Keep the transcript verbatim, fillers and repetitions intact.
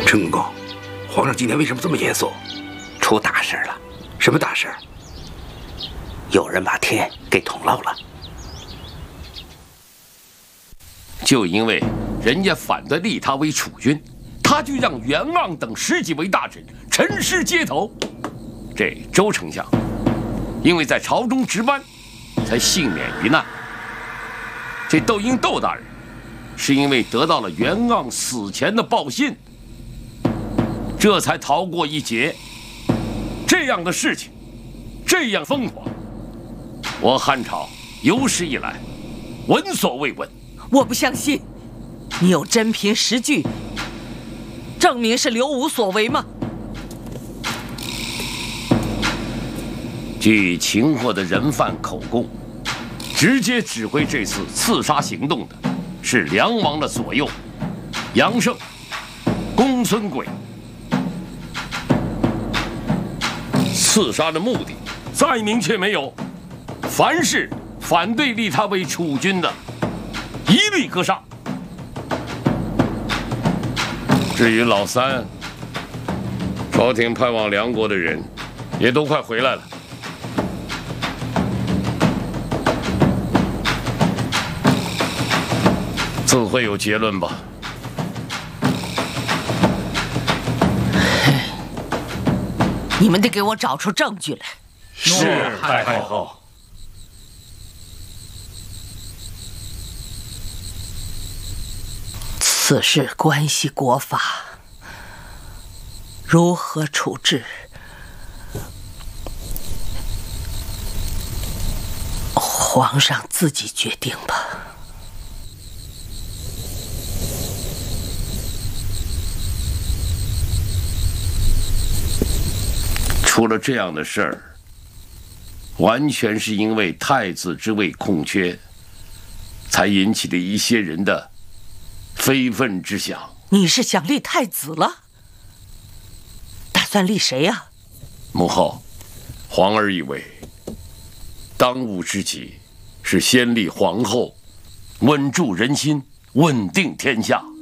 陈公公，皇上今天为什么这么严肃？ 出大事了！ 什么大事？ 有人把天给捅漏了。 就因为人家反对立他为储君，他就让袁盎等十几位大臣陈尸街头。这周丞相，因为在朝中值班，才幸免于难。这窦婴窦大人，是因为得到了袁盎死前的报信，这才逃过一劫。这样的事情，这样疯狂，我汉朝有史以来闻所未闻。 我不相信，你有真凭实据证明是刘武所为吗？ 据擒获的人犯口供，直接指挥这次刺杀行动的是梁王的左右杨胜、公孙轨。刺杀的目的再明确没有，凡是反对立他为储君的，一律格杀。至于老三，朝廷派往梁国的人也都快回来了。自会有结论吧。 你们得给我找出证据来。 是太后。 此事关系国法，如何处置，皇上自己决定吧。 出了这样的事儿，完全是因为太子之位空缺，才引起的一些人的非分之想。 你是想立太子了？打算立谁呀？ 母后，皇儿以为，当务之急是先立皇后，稳住人心，稳定天下。